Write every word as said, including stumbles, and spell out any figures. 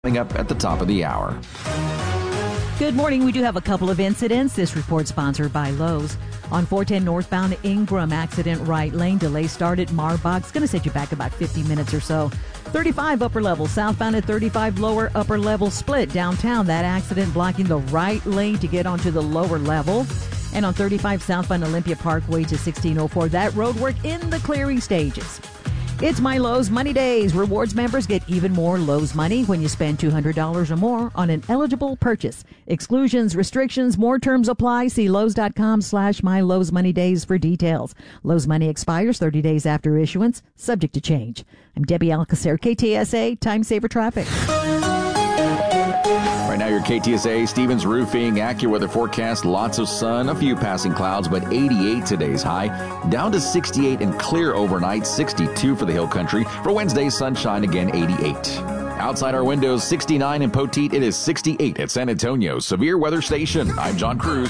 Coming up at the top of the hour. Good morning. We do have a couple of incidents. This report sponsored by Lowe's. On four ten northbound Ingram, accident right lane. Delay started Marbach. It's going to set you back about fifty minutes or so. thirty-five upper level. Southbound at thirty-five lower upper level split. Downtown, that accident blocking the right lane to get onto the lower level. And on thirty-five southbound Olympia Parkway to sixteen oh four, that road work in the clearing stages. It's My Lowe's Money Days. Rewards members get even more Lowe's money when you spend two hundred dollars or more on an eligible purchase. Exclusions, restrictions, more terms apply. See Lowe's.com slash My Lowe's Money Days for details. Lowe's money expires thirty days after issuance, subject to change. I'm Debbie Alcacer, K T S A, Time Saver Traffic. Right now, your K T S A, Stevens Roofing, AccuWeather forecast, lots of sun, a few passing clouds, but eighty-eight today's high, down to sixty-eight and clear overnight, sixty-two for the Hill Country. For Wednesday, sunshine again, eighty-eight. Outside our windows, sixty-nine in Poteet, it is sixty-eight at San Antonio Severe Weather Station. I'm John Cruz.